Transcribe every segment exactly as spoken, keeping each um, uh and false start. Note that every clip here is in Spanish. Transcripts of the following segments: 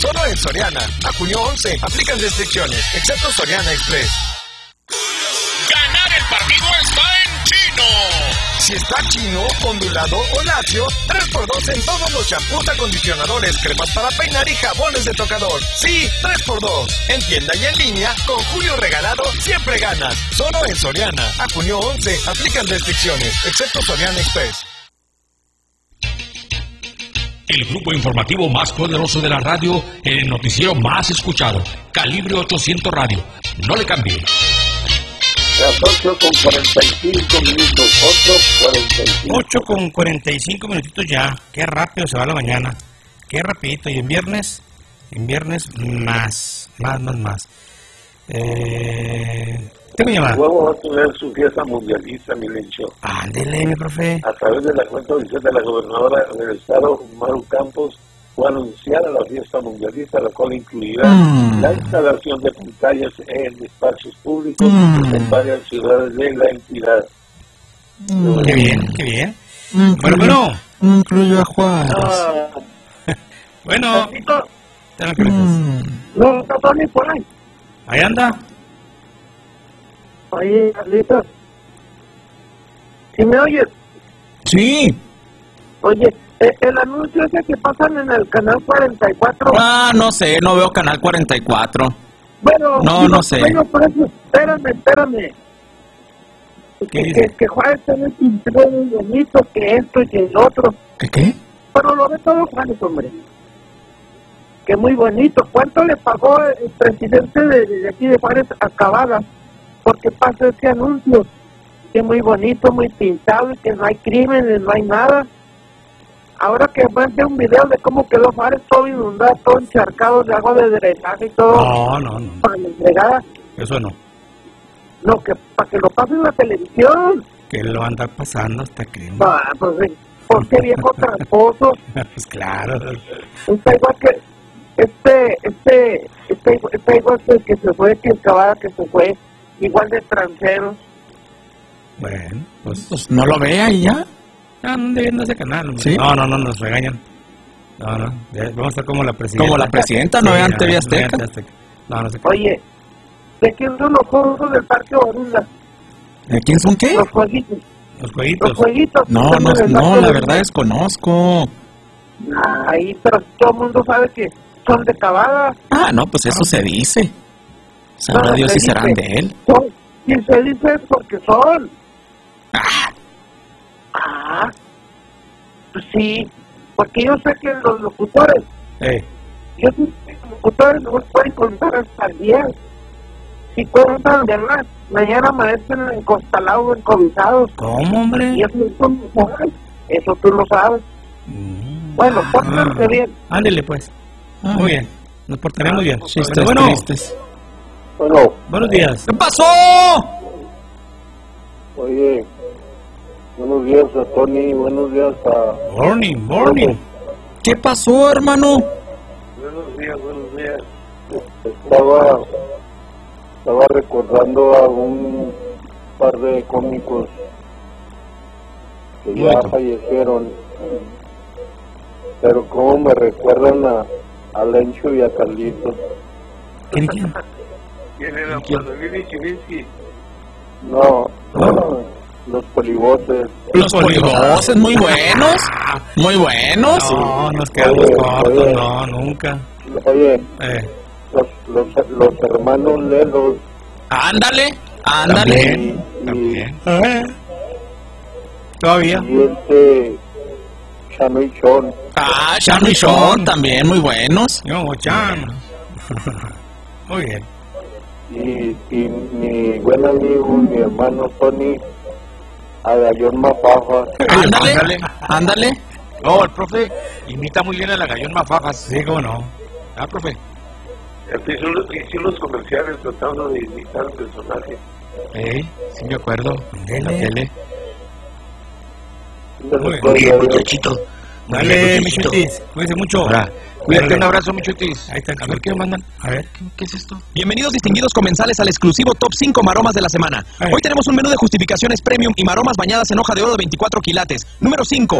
Solo en Soriana. A junio once. Aplican restricciones, excepto Soriana Express. Ganar el partido está en Chino. Si está chino, ondulado o lacio, tres por dos en todos los champús, acondicionadores, cremas para peinar y jabones de tocador. Sí, tres por dos. En tienda y en línea, con Julio Regalado, siempre ganas. Solo en Soriana. A junio once. Aplican restricciones, excepto Soriana Express. El grupo informativo más poderoso de la radio, el noticiero más escuchado, Calibre ochocientos Radio. No le cambie. Las ocho con cuarenta y cinco minutos, ocho cuarenta y cinco. ocho con cuarenta y cinco minutitos ya. Qué rápido se va la mañana. Qué rapidito. Y en viernes, en viernes más, más, más, más. Eh... Tengo llamada. Luego va a tener su fiesta mundialista, mi Lencho. Ándele, mi profe. A través de la cuenta oficial de la gobernadora del estado, Maru Campos, fue anunciada la fiesta mundialista, la cual incluirá mm. la instalación de pantallas en espacios públicos mm. en varias ciudades de la entidad. Mm. Qué bien, qué bien. Mm. Bueno, bueno. Incluyo a Juárez. Ah. Bueno. Mm. No, está Tony por ahí. Ahí anda. Oye, Carlitos. ¿Sí me oyes? Sí. Oye, el anuncio ese que pasan en el canal cuarenta y cuatro. Ah, no sé, no veo canal cuarenta y cuatro. Bueno, no, digo, no sé. Bueno, por eso, espérame, espérame. Que, que, que Juárez tiene un muy bonito, que esto y que el otro. ¿Qué qué? Pero lo ve todo Juárez, hombre. Que muy bonito. ¿Cuánto le pagó el presidente de, de aquí de Juárez a Cavada? Porque pasa ese anuncio. Que muy bonito, muy pintado, y que no hay crímenes, no hay nada. Ahora que mande un video de cómo quedó Juárez todo inundado, todo encharcado de agua de drenaje y todo. No, no, no. Para la entregada. Eso no. No, que para que lo pasen en la televisión. Que lo van a andar pasando hasta que... Ah, pues, ¿por qué viejo tramposo? Pues claro. Está igual que... Este, este, este, este igual que el que se fue, que el Cavada que se fue, igual de extranjeros. Bueno, pues... Pues no lo vea y ya. Ande viendo ese canal. ¿Sí? No, no, no, nos regañan. No, no, vamos a estar como la presidenta. Como la presidenta, no vean T V Azteca. No, no sé qué. Oye, ¿de quién son los juegos del Parque Borunda? ¿De quién son qué? Los jueguitos. Los jueguitos. Los jueguitos. No, no, no, la verdad desconozco. Ay, pero todo el mundo sabe que son de Cavada. Ah, no, pues eso se dice. Sabrá No, Dios se si serán dice. de él. Son, y se dice es porque son. Ah, Ah, pues sí, porque yo sé que los locutores, Eh, yo sé que los locutores no pueden contar hasta el diez. Si cuentan de más, mañana amanecen encostalados, encobizados. ¿cómo, hombre? Y eso tú lo sabes, eso tú lo sabes. Mm. Bueno, pórtate bien. Ándele, pues. ah. Muy bien. Nos portaremos bien. Chistes Bueno, tristes. Bueno, buenos días. ¿Qué pasó? oye, buenos días a Tony, buenos días a... Morning, morning. ¿Qué pasó, hermano? Buenos días, buenos días. Estaba, estaba recordando a un par de cómicos que ya Bueno. fallecieron, pero como me recuerdan a, a Lencho y a Carlitos. ¿Quién, quién? ¿Quién era? No, no, los polivoces. Los polivoces, muy buenos. Muy buenos. No, nos quedamos Oye, cortos, oye. no, nunca. Oye, Eh, los, los, los hermanos Lelos. Ándale, ándale. También. y- también. Eh, Todavía. Y este Chano y Chon. Ah, Chano y Sean también, muy buenos. Yo, Chan. Muy bien. Y, y mi buen amigo, mi hermano Tony, a Gallón Mafafa. Ándale, ándale. No, el profe imita muy bien a la Gallón Mafajas. Sí, cómo no. Ah, profe. Hizo los comerciales tratando de imitar el personaje. Eh, sí me acuerdo. Dele. La tele. Entonces, Muy bien, pues, muchachito. Dale, mi chutis. Cuídense mucho. Ahora, cuídate, Dale. un abrazo, mi chutis. Ahí está el A ver qué me mandan. A ver. ¿Qué, qué es esto? Bienvenidos distinguidos comensales al exclusivo Top cinco Maromas de la semana. Ay. Hoy tenemos un menú de justificaciones premium y maromas bañadas en hoja de oro de veinticuatro quilates. Número cinco.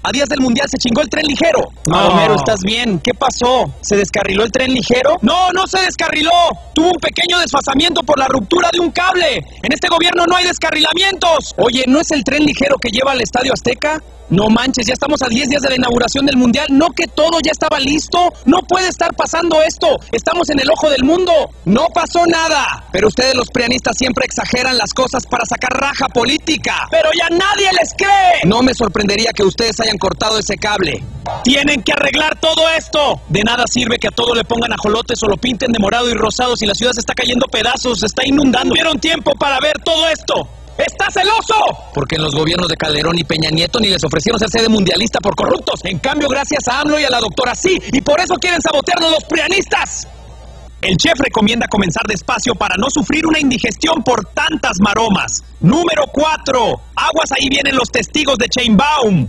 A días del Mundial se chingó el tren ligero. No. Maromero, ¿estás bien? ¿Qué pasó? ¿Se descarriló el tren ligero? No, no se descarriló. Tuvo un pequeño desfasamiento por la ruptura de un cable. En este gobierno no hay descarrilamientos. Oye, ¿no es el tren ligero que lleva al Estadio Azteca? No manches, ya estamos a diez días de la inauguración del Mundial. ¿No que todo ya estaba listo? No puede estar pasando esto. Estamos en el ojo del mundo. No pasó nada. Pero ustedes los prianistas siempre exageran las cosas para sacar raja política. Pero ya nadie les cree. No me sorprendería que ustedes hayan cortado ese cable. Tienen que arreglar todo esto. De nada sirve que a todo le pongan ajolotes o lo pinten de morado y rosado si la ciudad se está cayendo pedazos, se está inundando. ¿Tuvieron tiempo para ver todo esto? ¡Está celoso! Porque en los gobiernos de Calderón y Peña Nieto ni les ofrecieron ser sede mundialista por corruptos. En cambio, gracias a AMLO y a la doctora sí. Y por eso quieren sabotearnos los prianistas. El chef recomienda comenzar despacio para no sufrir una indigestión por tantas maromas. Número cuatro. Aguas, ahí vienen los testigos de Sheinbaum.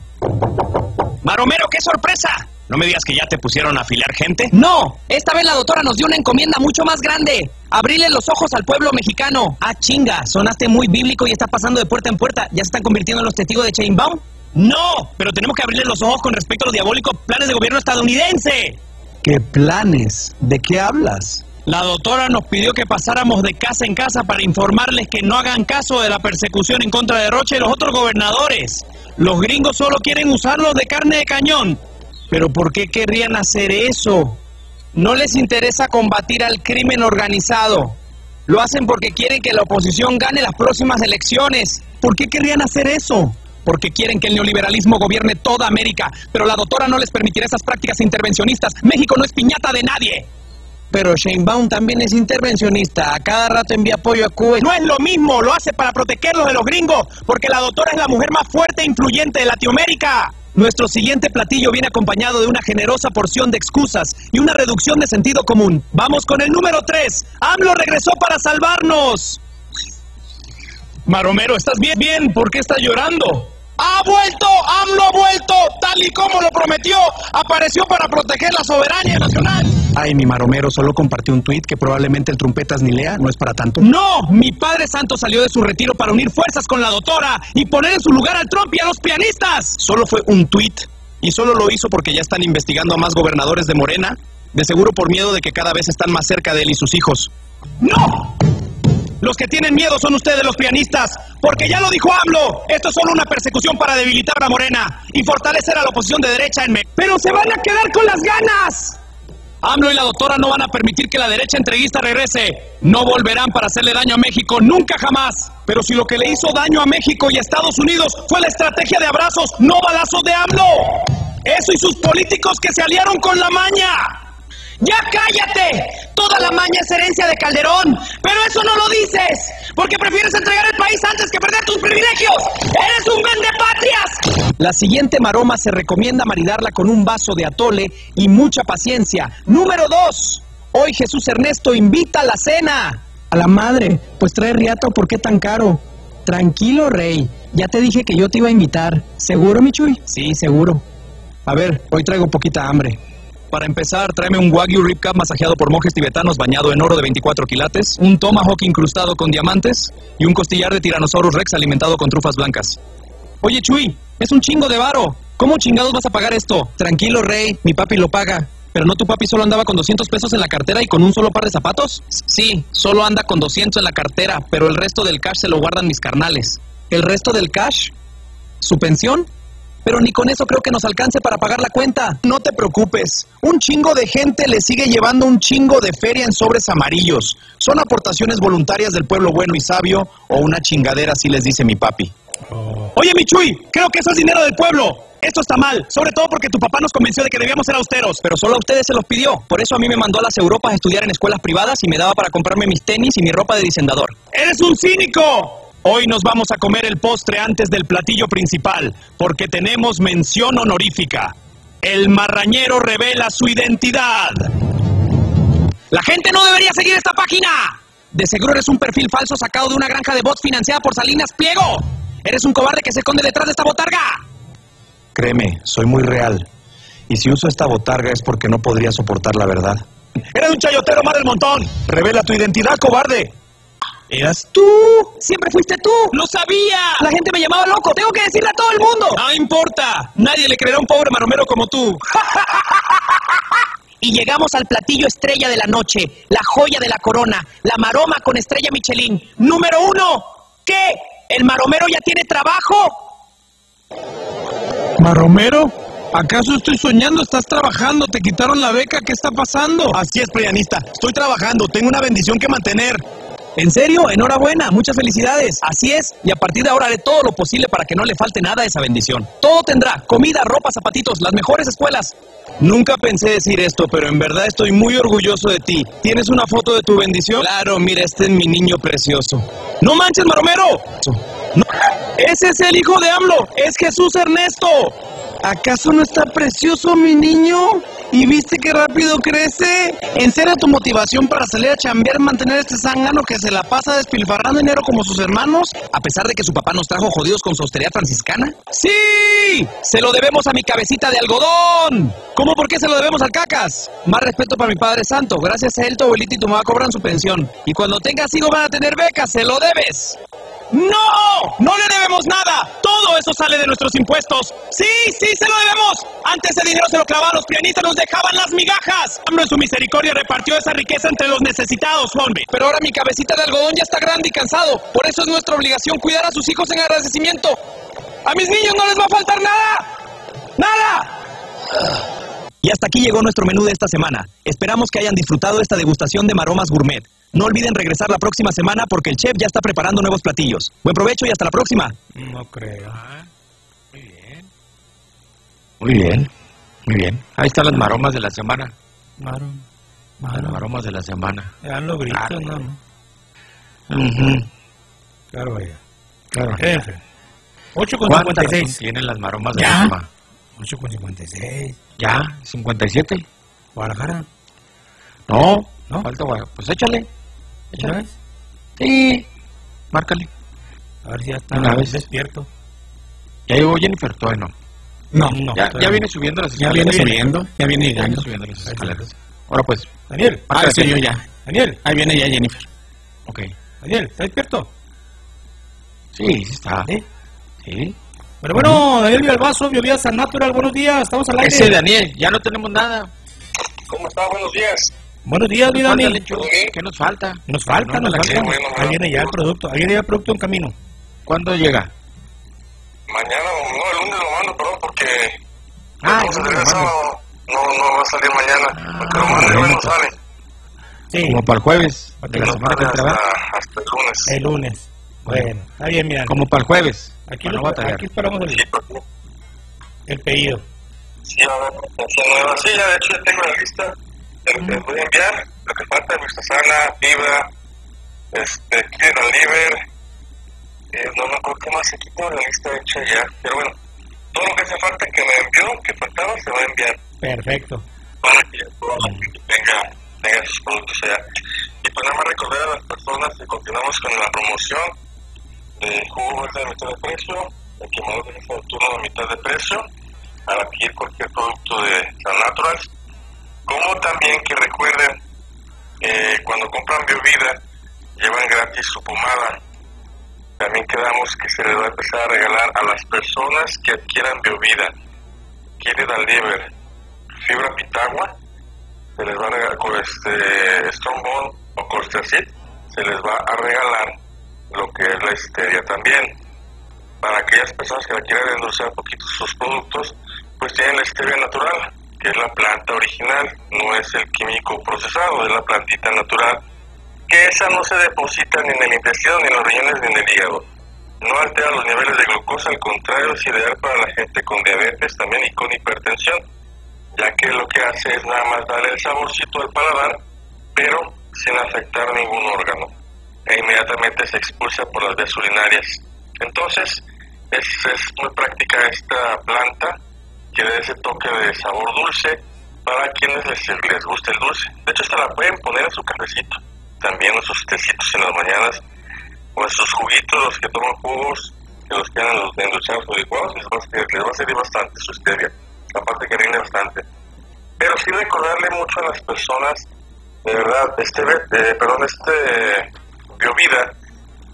Maromero, ¡qué sorpresa! ¿No me digas que ya te pusieron a afilar gente? No, esta vez la doctora nos dio una encomienda mucho más grande. Abrirle los ojos al pueblo mexicano. Ah, chinga, sonaste muy bíblico y está pasando de puerta en puerta. ¿Ya se están convirtiendo en los testigos de Sheinbaum? No, pero tenemos que abrirle los ojos con respecto a los diabólicos planes de gobierno estadounidense. ¿Qué planes? ¿De qué hablas? La doctora nos pidió que pasáramos de casa en casa para informarles que no hagan caso de la persecución en contra de Rocha y los otros gobernadores. Los gringos solo quieren usarlos de carne de cañón. ¿Pero por qué querrían hacer eso? No les interesa combatir al crimen organizado. Lo hacen porque quieren que la oposición gane las próximas elecciones. ¿Por qué querrían hacer eso? Porque quieren que el neoliberalismo gobierne toda América. Pero la doctora no les permitirá esas prácticas intervencionistas. México no es piñata de nadie. Pero Sheinbaum también es intervencionista. A cada rato envía apoyo a Cuba. No es lo mismo. Lo hace para protegerlos de los gringos. Porque la doctora es la mujer más fuerte e influyente de Latinoamérica. Nuestro siguiente platillo viene acompañado de una generosa porción de excusas y una reducción de sentido común. Vamos con el número tres. AMLO regresó para salvarnos. Maromero, ¿estás bien? Bien, ¿por qué estás llorando? ¡Ha vuelto! ¡AMLO ha vuelto! Tal y como lo prometió, apareció para proteger la soberanía nacional. Ay, mi Maromero solo compartió un tuit que probablemente el trompetas ni lea, no es para tanto. ¡No! Mi padre santo salió de su retiro para unir fuerzas con la doctora y poner en su lugar al Trump y a los pianistas. Solo fue un tuit y solo lo hizo porque ya están investigando a más gobernadores de Morena, de seguro por miedo de que cada vez están más cerca de él y sus hijos. ¡No! Los que tienen miedo son ustedes los pianistas, porque ya lo dijo AMLO, esto es solo una persecución para debilitar a Morena y fortalecer a la oposición de derecha en México. ¡Pero se van a quedar con las ganas! AMLO y la doctora no van a permitir que la derecha entreguista regrese. No volverán para hacerle daño a México, nunca jamás. Pero si lo que le hizo daño a México y a Estados Unidos fue la estrategia de abrazos, no balazos de AMLO. Eso y sus políticos que se aliaron con la maña. ¡Ya cállate! Toda la maña es herencia de Calderón. Pero eso no lo dices, porque prefieres entregar el país antes que perder tus privilegios. ¡Eres un vendepatrias! La siguiente maroma se recomienda maridarla con un vaso de atole y mucha paciencia. Número dos. Hoy Jesús Ernesto invita a la cena. A la madre, pues trae riata, ¿por qué tan caro? Tranquilo, rey. Ya te dije que yo te iba a invitar. ¿Seguro, Michuy? Sí, seguro. A ver, hoy traigo poquita hambre. Para empezar, tráeme un Wagyu Rib Cap masajeado por monjes tibetanos bañado en oro de veinticuatro quilates, un Tomahawk incrustado con diamantes y un costillar de Tyrannosaurus Rex alimentado con trufas blancas. Oye, Chuy, es un chingo de varo. ¿Cómo chingados vas a pagar esto? Tranquilo, rey, mi papi lo paga. ¿Pero no tu papi solo andaba con doscientos pesos en la cartera y con un solo par de zapatos? Sí, solo anda con doscientos en la cartera, pero el resto del cash se lo guardan mis carnales. ¿El resto del cash? ¿Su pensión? Pero ni con eso creo que nos alcance para pagar la cuenta. No te preocupes, un chingo de gente le sigue llevando un chingo de feria en sobres amarillos. Son aportaciones voluntarias del pueblo bueno y sabio, o una chingadera, así les dice mi papi. Oh. Oye, mi Chuy, creo que eso es dinero del pueblo. Esto está mal, sobre todo porque tu papá nos convenció de que debíamos ser austeros. Pero solo a ustedes se los pidió. Por eso a mí me mandó a las Europas a estudiar en escuelas privadas y me daba para comprarme mis tenis y mi ropa de dicendador. ¡Eres un cínico! Hoy nos vamos a comer el postre antes del platillo principal, porque tenemos mención honorífica. El marrañero revela su identidad. ¡La gente no debería seguir esta página! De seguro eres un perfil falso sacado de una granja de bots financiada por Salinas Pliego. Eres un cobarde que se esconde detrás de esta botarga. Créeme, soy muy real. Y si uso esta botarga es porque no podría soportar la verdad. ¡Eres un chayotero más del montón! ¡Revela tu identidad, cobarde! ¿Eras tú? ¡Siempre fuiste tú! ¡Lo sabía! La gente me llamaba loco. ¡Tengo que decirle a todo el mundo! ¡No importa! Nadie le creerá a un pobre maromero como tú. Y llegamos al platillo estrella de la noche, la joya de la corona, la maroma con estrella Michelin. ¡Número uno! ¿Qué? ¿El maromero ya tiene trabajo? ¿Maromero? ¿Acaso estoy soñando? ¿Estás trabajando? ¿Te quitaron la beca? ¿Qué está pasando? Así es, prianista. Estoy trabajando. Tengo una bendición que mantener. ¿En serio? Enhorabuena. Muchas felicidades. Así es. Y a partir de ahora haré todo lo posible para que no le falte nada a esa bendición. Todo tendrá. Comida, ropa, zapatitos, las mejores escuelas. Nunca pensé decir esto, pero en verdad estoy muy orgulloso de ti. ¿Tienes una foto de tu bendición? Claro, mira, este es mi niño precioso. ¡No manches, maromero! No. ¡Ese es el hijo de AMLO! ¡Es Jesús Ernesto! ¿Acaso no está precioso mi niño? ¿Y viste qué rápido crece? ¿En serio tu motivación para salir a chambear mantener este zángano que se la pasa despilfarrando dinero como sus hermanos? A pesar de que su papá nos trajo jodidos con su austeridad franciscana. ¡Sí! ¡Se lo debemos a mi cabecita de algodón! ¿Cómo por qué se lo debemos al Cacas? Más respeto para mi Padre Santo. Gracias a él tu abuelita y tu mamá cobran su pensión. Y cuando tengas hijos van a tener becas. ¡Se lo debes! ¡No! ¡No le debemos nada! ¡Todo eso sale de nuestros impuestos! ¡Sí, sí, se lo debemos! Antes ese dinero se lo clavaban los pianistas, nos dejaban las migajas. AMLO en su misericordia repartió esa riqueza entre los necesitados, hombre. Pero ahora mi cabecita de algodón ya está grande y cansado. Por eso es nuestra obligación cuidar a sus hijos en agradecimiento. ¡A mis niños no les va a faltar nada! ¡Nada! Y hasta aquí llegó nuestro menú de esta semana. Esperamos que hayan disfrutado esta degustación de maromas gourmet. No olviden regresar la próxima semana porque el chef ya está preparando nuevos platillos. Buen provecho y hasta la próxima. No creo. Muy bien. Muy bien, muy bien. Ahí están las maromas de la semana. Marom. Las maromas de la semana. Dan los gritos, Claro. ¿no? ¿no? Uh-huh. Claro, vaya. Claro. En fin. ocho con cincuenta y seis. Tienen las maromas de ¿Ya? la semana. ocho con cincuenta y seis. ¿Ya? ¿cincuenta y siete? Guadalajara. No, ¿No? falta Guadalajara. Pues échale. ¿Ya Échale. ves? Sí. Márcale. A ver si ya está Una vez. despierto. Ya llegó Jennifer, todavía no. No, No, ya, todavía ya no. viene subiendo las ya escaleras. viene subiendo, ya viene Ya viene llegando. subiendo las escaleras. Ahora pues. Daniel. Ah, soy yo ya. Daniel. Ahí viene ya Jennifer. Ok. Daniel, ¿está despierto? Sí, sí está. ¿Sí? Sí. Pero bueno, Daniel Villalbazo, Biovía San Natural, buenos días, estamos al aire. Ese Daniel, ya no tenemos nada. ¿Cómo está? Buenos días. Buenos días, mi Nos falta, Dani. Lecho. ¿Qué nos falta? Nos falta, No, nos la falta. que- bueno, Ahí bueno. viene ya el producto, ahí viene ya el producto en camino. ¿Cuándo llega? Mañana, no, el lunes lo mando, perdón, porque... Ah, no, el lunes lo mando. sábado, no, no va a salir mañana. Ah, porque lo mando y hoy no sale. Sí, Como para el jueves de la No semana que sale entra. hasta, ¿verdad? hasta el lunes. el lunes. Bueno, está bien, mira. Como para el jueves. Aquí, Para lo- no batallar. aquí esperamos Sí, el, porque- el pedido. sí, a ver, presentación nueva. Sí, ya de hecho ya tengo la lista de lo que les voy a enviar. Lo que falta es vista sana, fibra, este, Kidney and Liver. Eh, no me acuerdo qué más, aquí tengo la lista hecha ya. Pero bueno, todo lo que hace falta que me envió, que faltaba, se va a enviar. Perfecto. Para que toda la gente tenga, tenga sus productos allá. Y pues nada más recordar a las personas que continuamos con la promoción de jugo verde a mitad de precio, el quemador de mesa nocturno a mitad de precio, al adquirir cualquier producto de San Naturals. Como también que recuerden, eh, cuando compran Biovida, llevan gratis su pomada. También quedamos que se les va a empezar a regalar a las personas que adquieran Biovida, Kidney and Liver, fibra pitagua, se les va a regalar con este Strongbone o Corstacid, se les va a regalar lo que es la Stevia también. Para aquellas personas que la quieran endulzar un poquito sus productos, pues tienen la Stevia natural, que es la planta original, no es el químico procesado, es la plantita natural, que esa no se deposita ni en el intestino, ni en los riñones, ni en el hígado. No altera los niveles de glucosa, al contrario, es ideal para la gente con diabetes también y con hipertensión, ya que lo que hace es nada más darle el saborcito al paladar, pero sin afectar ningún órgano, e inmediatamente se expulsa por las vías urinarias. Entonces, es, es muy práctica esta planta, que da ese toque de sabor dulce para quienes les, les gusta el dulce. De hecho, hasta la pueden poner en su cafecito, también en sus tecitos en las mañanas, o en sus juguitos, los que toman jugos, que los quieran endulzar o licuados, les va, a, les va a servir bastante su stevia, aparte que rinde bastante. Pero sí recordarle mucho a las personas, de verdad, este, eh, perdón, este Biovida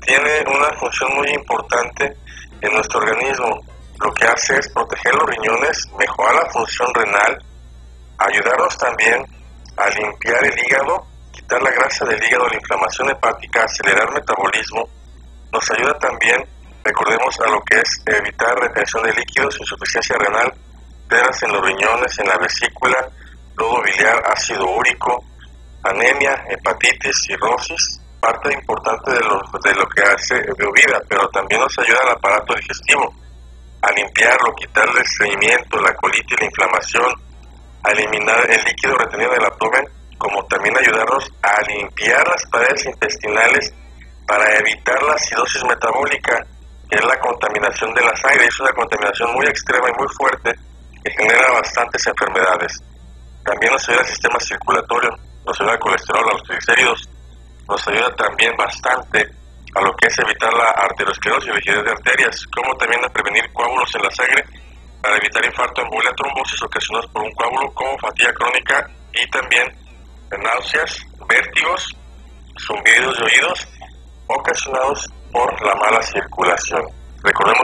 tiene una función muy importante en nuestro organismo. Lo que hace es proteger los riñones, mejorar la función renal, ayudarnos también a limpiar el hígado, quitar la grasa del hígado, la inflamación hepática, acelerar el metabolismo. Nos ayuda también, recordemos, a lo que es evitar retención de líquidos, insuficiencia renal, piedras en los riñones, en la vesícula, lodo biliar, ácido úrico, anemia, hepatitis, cirrosis, parte importante de lo, de lo que hace bebida, pero también nos ayuda al aparato digestivo, a limpiarlo, quitarle el estreñimiento, la colitis, la inflamación, a eliminar el líquido retenido del abdomen, como también ayudarnos a limpiar las paredes intestinales para evitar la acidosis metabólica, que es la contaminación de la sangre. Es una contaminación muy extrema y muy fuerte que genera bastantes enfermedades. También nos ayuda al sistema circulatorio, nos ayuda al colesterol, a los triglicéridos, nos ayuda también bastante a lo que es evitar la arteriosclerosis y rigidez de arterias, como también a prevenir coágulos en la sangre, para evitar infarto, embolia, trombosis ocasionados por un coágulo, como fatiga crónica y también náuseas, vértigos, zumbidos de oídos ocasionados por la mala circulación. Recordemos